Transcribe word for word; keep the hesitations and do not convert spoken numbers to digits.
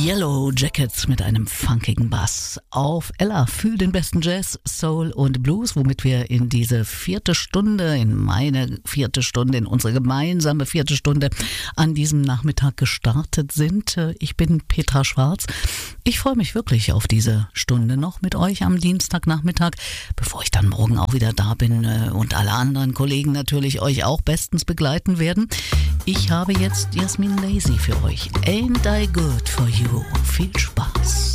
Yellow Jackets mit einem funkigen Bass auf Ella für den besten Jazz, Soul und Blues, womit wir in diese vierte Stunde, in meine vierte Stunde, in unsere gemeinsame vierte Stunde an diesem Nachmittag gestartet sind. Ich bin Petra Schwarz. Ich freue mich wirklich auf diese Stunde noch mit euch am Dienstagnachmittag, bevor ich dann morgen auch wieder da bin und alle anderen Kollegen natürlich euch auch bestens begleiten werden. Ich habe jetzt Jasmin Lazy für euch. Ain't I good for you? Viel Spaß.